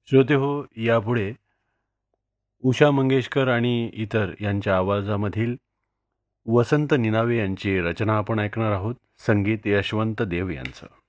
श्रोते हो, यापुढे उषा मंगेशकर आणि इतर यांच्या आवाजामधील वसंत निनावे यांची रचना आपण ऐकणार आहोत. संगीत यशवंत देव यांचं.